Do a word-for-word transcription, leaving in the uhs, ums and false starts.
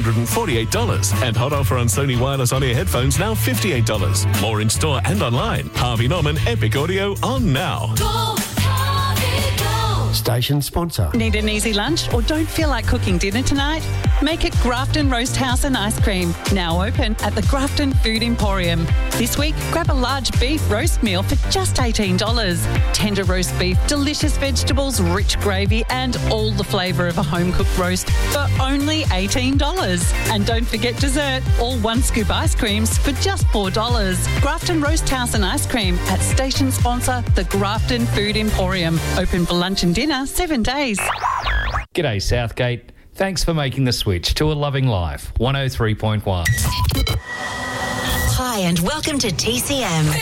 one hundred forty-eight dollars. And hot offer on Sony wireless on-ear headphones now fifty-eight dollars. More in store and online. Harvey Norman Epic Audio on now. Go, Harvey, go. Station sponsor. Need an easy lunch or don't feel like cooking dinner tonight? Make it Grafton Roast House and Ice Cream. Now open at the Grafton Food Emporium. This week, grab a large beef roast meal for just eighteen dollars. Tender roast beef, delicious vegetables, rich gravy and all the flavour of a home-cooked roast for only eighteen dollars. And don't forget dessert, all one-scoop ice creams for just four dollars. Grafton Roast House and Ice Cream at station sponsor, the Grafton Food Emporium. Open for lunch and dinner seven days. G'day, Southgate. Thanks for making the switch to a loving life. one oh three point one. Hi and welcome to T C M.